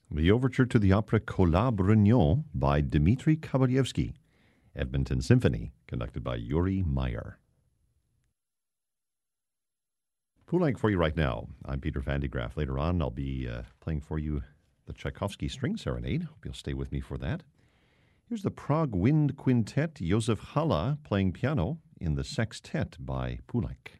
The overture to the opera Collab Brugnon by Dmitri Kabalyevsky. Edmonton Symphony, conducted by Yuri Meyer. Poulenc for you right now. I'm Peter Van de Graaff. Later on, I'll be playing for you the Tchaikovsky String Serenade. Hope you'll stay with me for that. Here's the Prague Wind Quintet, Josef Hala playing piano in the Sextet by Poulenc.